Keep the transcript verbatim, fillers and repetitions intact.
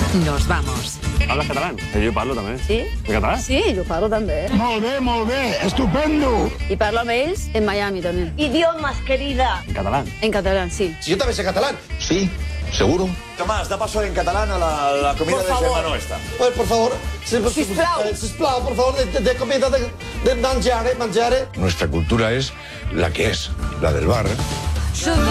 Nos vamos. Hablas catalán? Que jo parlo també. Sí? En català? Sí, jo parlo també. Molt bé, molt bé, estupendo. I parlo amb ells en Miami també. Idiomas, querida. En catalán. En català, sí. Si yo también sé catalán. Sí, seguro. Tomás, da paso en catalán a la, la comida Por del favor. hermano esta. Pues, por favor, si, Sisplau. eh, sisplau, por favor, de, de comida, de, de mangiare, mangiare. Nuestra cultura es la que es, la del bar.